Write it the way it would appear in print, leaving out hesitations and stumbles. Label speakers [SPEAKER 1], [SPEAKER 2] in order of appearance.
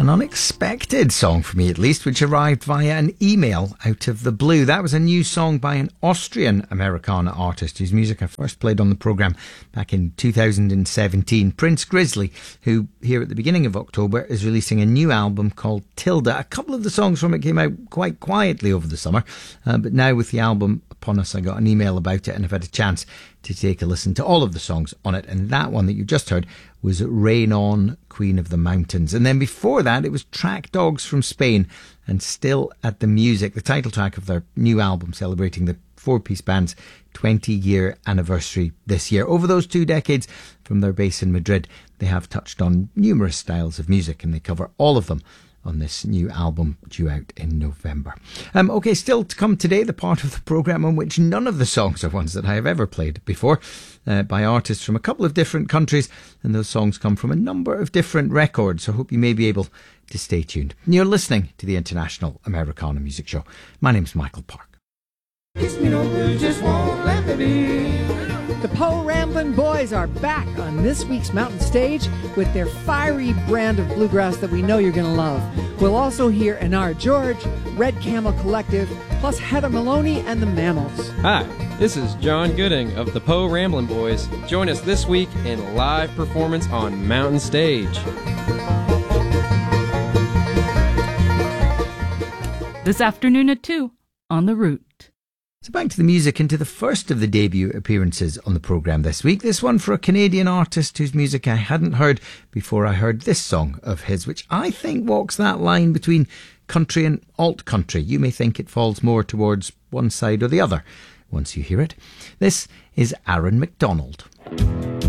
[SPEAKER 1] unexpected song for me, at least, which arrived via an email out of the blue. That was a new song by an Austrian Americana artist whose music I first played on the programme back in 2017, Prince Grizzly, who here at the beginning of October is releasing a new album called Tilda. A couple of the songs from it came out quite quietly over the summer, but now with the album upon us, I got an email about it and I've had a chance to take a listen to all of the songs on it, and that one that you just heard was Rain On, Queen of the Mountains. And then before that it was Track Dogs from Spain and Still at the Music, the title track of their new album celebrating the four-piece band's 20-year anniversary this year. Over those 2 decades, from their base in Madrid, they have touched on numerous styles of music and they cover all of them on this new album due out in November. Okay, still to come today, the part of the programme on which none of the songs are ones that I have ever played before, by artists from a couple of different countries, and those songs come from a number of different records, so I hope you may be able to stay tuned. You're listening to the International Americana Music Show. My name's Michael Park.
[SPEAKER 2] The Po Ramblin' Boys are back on this week's Mountain Stage with their fiery brand of bluegrass that we know you're going to love. We'll also hear Anar George, Red Camel Collective, plus Heather Maloney and the Mammals.
[SPEAKER 3] Hi, this is John Gooding of the Po Ramblin' Boys. Join us this week in live performance on Mountain Stage.
[SPEAKER 4] This afternoon at 2 on The Route.
[SPEAKER 1] So back to the music and to the first of the debut appearances on the programme this week. This one for a Canadian artist whose music I hadn't heard before I heard this song of his, which I think walks that line between country and alt-country. You may think it falls more towards one side or the other once you hear it. This is Aaron McDonald.